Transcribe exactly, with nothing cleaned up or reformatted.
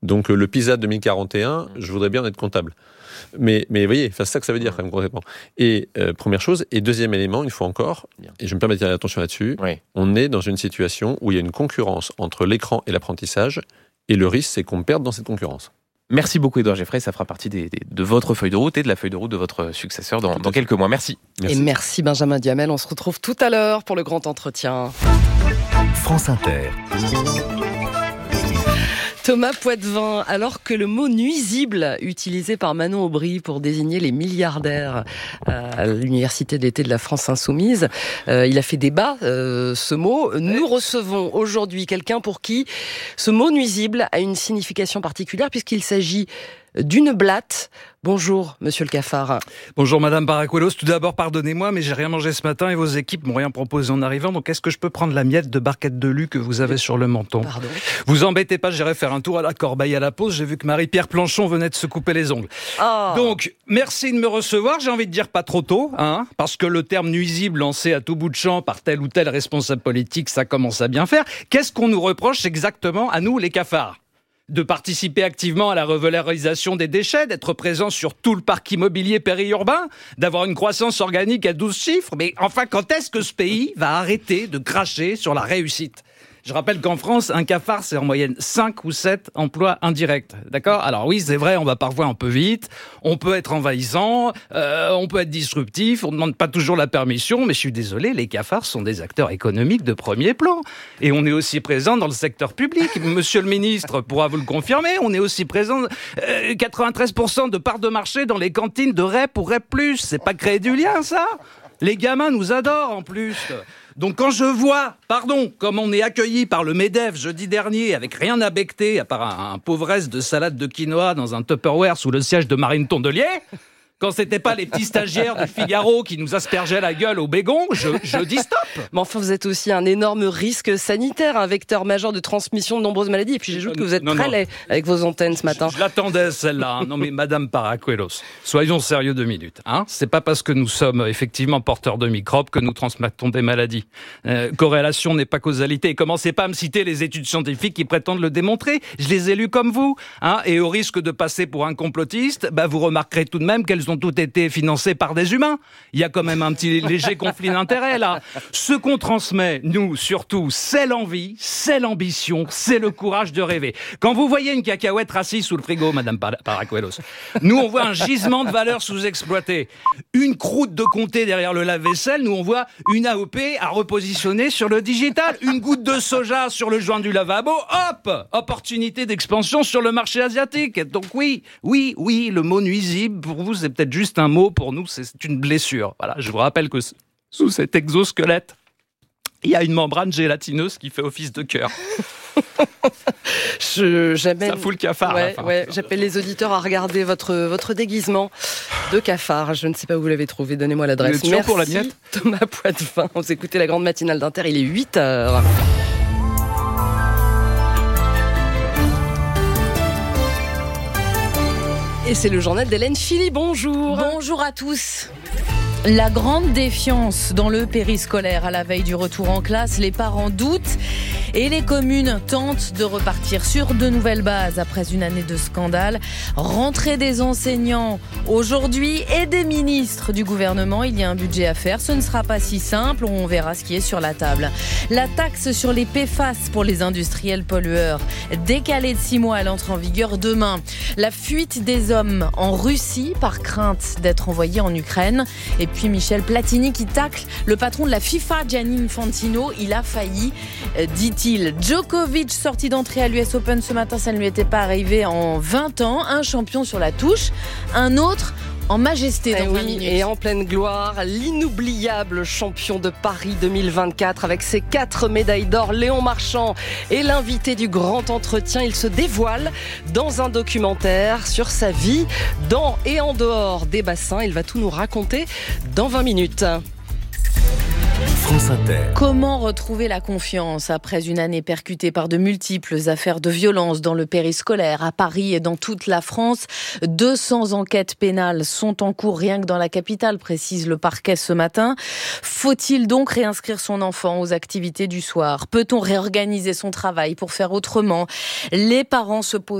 Donc le PISA deux mille quarante et un, je voudrais bien être comptable. Mais, mais vous voyez, c'est ça que ça veut dire quand même concrètement. Et euh, première chose, et deuxième élément, une fois encore, et je me permets d'attirer l'attention là-dessus, oui. On est dans une situation où il y a une concurrence entre l'écran et l'apprentissage, et le risque, c'est qu'on perde dans cette concurrence. Merci beaucoup Édouard Geffray, ça fera partie des, des, de votre feuille de route et de la feuille de route de votre successeur dans, dans quelques mois. Merci. merci. Et merci Benjamin Duhamel, on se retrouve tout à l'heure pour le grand entretien. France Inter. Thomas Poitvin, alors que le mot nuisible utilisé par Manon Aubry pour désigner les milliardaires à l'université d'été de la France Insoumise, euh, il a fait débat euh, ce mot. Nous recevons aujourd'hui quelqu'un pour qui ce mot nuisible a une signification particulière puisqu'il s'agit d'une blatte. Bonjour, monsieur le cafard. Bonjour, madame Paracuelos. Tout d'abord, pardonnez-moi, mais j'ai rien mangé ce matin et vos équipes m'ont rien proposé en arrivant. Donc, est-ce que je peux prendre la miette de barquette de lu que vous avez sur le menton ? Pardon. Vous embêtez pas, j'irai faire un tour à la corbeille à la pause. J'ai vu que Marie-Pierre Planchon venait de se couper les ongles. Oh. Donc, merci de me recevoir. J'ai envie de dire pas trop tôt, hein, parce que le terme nuisible lancé à tout bout de champ par tel ou tel responsable politique, ça commence à bien faire. Qu'est-ce qu'on nous reproche exactement à nous, les cafards ? De participer activement à la revalorisation des déchets, d'être présent sur tout le parc immobilier périurbain, d'avoir une croissance organique à douze chiffres. Mais enfin, quand est-ce que ce pays va arrêter de cracher sur la réussite ? Je rappelle qu'en France, un cafard, c'est en moyenne cinq ou sept emplois indirects. D'accord ? Alors oui, c'est vrai, on va parfois un peu vite, on peut être envahissant, euh, on peut être disruptif, on ne demande pas toujours la permission, mais je suis désolé, les cafards sont des acteurs économiques de premier plan. Et on est aussi présent dans le secteur public. Monsieur le ministre pourra vous le confirmer, on est aussi présent euh, quatre-vingt-treize pour cent de parts de marché dans les cantines de R E P ou R E P plus. C'est pas créer du lien, ça ? Les gamins nous adorent en plus. Donc quand je vois, pardon, comme on est accueilli par le MEDEF jeudi dernier avec rien à becter à part un, un pauvre reste de salade de quinoa dans un Tupperware sous le siège de Marine Tondelier, quand c'était pas les petits stagiaires du Figaro qui nous aspergeaient la gueule au bégon, je, je dis stop. Mais enfin, vous êtes aussi un énorme risque sanitaire, un vecteur majeur de transmission de nombreuses maladies. Et puis j'ajoute que vous êtes non, très non. laid avec vos antennes ce matin. Je, je l'attendais celle-là. Hein. Non mais Madame Paracuelos, soyons sérieux deux minutes. Hein. C'est pas parce que nous sommes effectivement porteurs de microbes que nous transmettons des maladies. Euh, corrélation n'est pas causalité. Et commencez pas à me citer les études scientifiques qui prétendent le démontrer. Je les ai lues comme vous. Hein. Et au risque de passer pour un complotiste, bah, vous remarquerez tout de même qu'elles ont ont toutes été financées par des humains. Il y a quand même un petit léger conflit d'intérêts là. Ce qu'on transmet, nous, surtout, c'est l'envie, c'est l'ambition, c'est le courage de rêver. Quand vous voyez une cacahuète assise sous le frigo, Madame Paracuelos, nous on voit un gisement de valeur sous-exploité. Une croûte de comté derrière le lave-vaisselle, nous on voit une A O P à repositionner sur le digital. Une goutte de soja sur le joint du lavabo, hop, opportunité d'expansion sur le marché asiatique. Donc oui, oui, oui, le mot nuisible, pour vous, c'est peut-être juste un mot, pour nous, c'est une blessure. Voilà, je vous rappelle que sous cet exosquelette, il y a une membrane gélatineuse qui fait office de cœur. Je, j'appelle, ça fout le cafard. Ouais, à la fin. Ouais, j'appelle les auditeurs à regarder votre, votre déguisement de cafard. Je ne sais pas où vous l'avez trouvé, donnez-moi l'adresse. Merci pour la miette. Thomas Poitvin. Vous écoutez la grande matinale d'Inter, il est huit heures. Et c'est le journal d'Hélène Philly. Bonjour. Bonjour à tous. La grande défiance dans le périscolaire à la veille du retour en classe. Les parents doutent et les communes tentent de repartir sur de nouvelles bases après une année de scandale. Rentrée des enseignants aujourd'hui et des ministres du gouvernement. Il y a un budget à faire. Ce ne sera pas si simple. On verra ce qui est sur la table. La taxe sur les P F A S pour les industriels pollueurs, décalée de six mois, elle entre en vigueur demain. La fuite des hommes en Russie par crainte d'être envoyés en Ukraine. Et puis Michel Platini qui tacle le patron de la FIFA, Gianni Infantino. Il a failli, dit-il. Djokovic sorti d'entrée à l'U S Open ce matin, ça ne lui était pas arrivé en vingt ans. Un champion sur la touche, un autre en majesté dans et vingt oui, minutes. Et en pleine gloire, l'inoubliable champion de Paris deux mille vingt-quatre avec ses quatre médailles d'or, Léon Marchand, est l'invité du grand entretien. Il se dévoile dans un documentaire sur sa vie dans et en dehors des bassins. Il va tout nous raconter dans vingt minutes. France Inter. Comment retrouver la confiance après une année percutée par de multiples affaires de violence dans le périscolaire à Paris et dans toute la France? deux cents enquêtes pénales sont en cours rien que dans la capitale, précise le parquet ce matin. Faut-il donc réinscrire son enfant aux activités du soir? Peut-on réorganiser son travail pour faire autrement? Les parents se posent